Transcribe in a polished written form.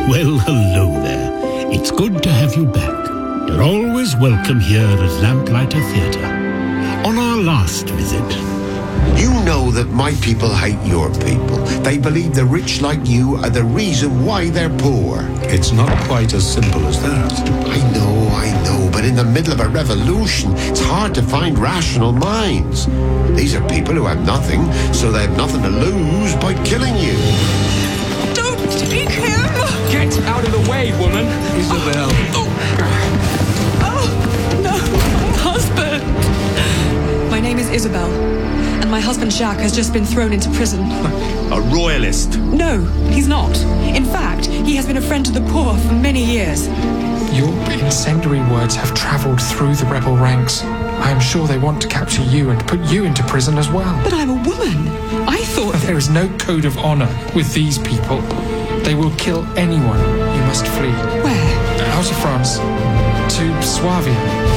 Well, hello there. It's good to have you back. You're always welcome here at Lamplighter Theatre. On our last visit... You know that my people hate your people. They believe the rich like you are the reason why they're poor. It's not quite as simple as that. I know, but in the middle of a revolution, it's hard to find rational minds. These are people who have nothing, so they have nothing to lose by killing you. Don't take him! Get out of the way, woman! Isabel. Oh, no, my husband! My name is Isabel, and my husband Jacques has just been thrown into prison. A royalist? No, he's not. In fact, he has been a friend to the poor for many years. Your incendiary words have travelled through the rebel ranks. I am sure they want to capture you and put you into prison as well. But I'm a woman. I thought... There is no code of honour with these people. They will kill anyone. You must flee. Where? Out of France. To Suavia.